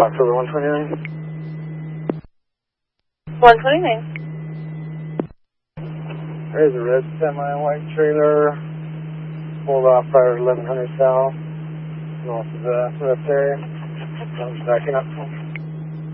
October 129. 129. There's a red semi-white trailer pulled off Fire 1100 South, north of the area. I'm backing up.